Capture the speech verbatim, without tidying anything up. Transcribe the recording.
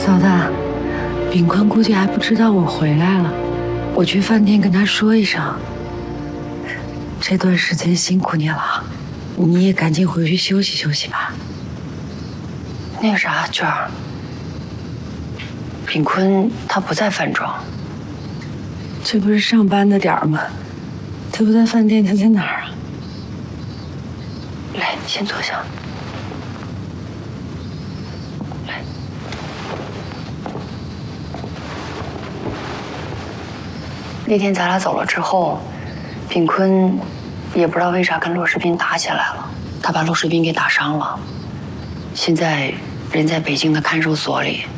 嫂子，炳坤估计还不知道我回来了，我去饭店跟他说一声。这段时间辛苦你了，你也赶紧回去休息休息吧。 那个啥，娟儿，炳坤他不在饭庄， 这不是上班的点儿吗？他不在饭店，他在哪儿啊？ 来，先坐下。来，那天咱俩走了之后，炳坤也不知道为啥跟骆世斌打起来了，他把骆世斌给打伤了，现在人在北京的看守所里。